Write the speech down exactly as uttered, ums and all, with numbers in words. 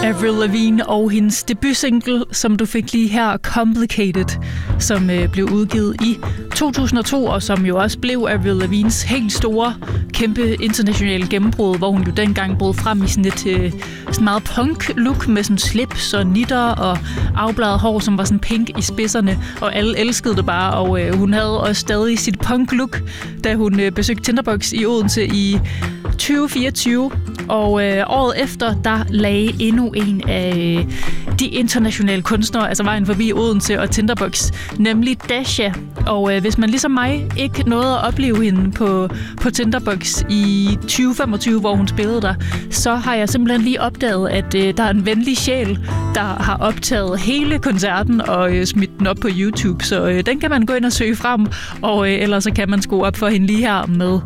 Avril Lavigne og hendes debutsingle, som du fik lige her, Complicated, som øh, blev udgivet i to tusind og to, og som jo også blev Avril Lavignes helt store, kæmpe internationale gennembrud, hvor hun jo dengang brød frem i sådan et øh, sådan meget punk-look med sådan slips og nitter og afbladet hår, som var sådan pink i spidserne, og alle elskede det bare, og øh, hun havde også stadig sit punk-look, da hun øh, besøgte Tinderbox i Odense i tyve fireogtyve, og øh, året efter, der lagde endnu en af øh, de internationale kunstnere, altså vejen forbi Odense og Tinderbox, nemlig Dasha. Og øh, hvis man ligesom mig ikke nåede at opleve hende på, på Tinderbox i tyve femogtyve, hvor hun spillede der, så har jeg simpelthen lige opdaget, at øh, der er en venlig sjæl, der har optaget hele koncerten og øh, smidt den op på YouTube. Så øh, den kan man gå ind og søge frem, og øh, ellers så kan man skrue op for hende lige her med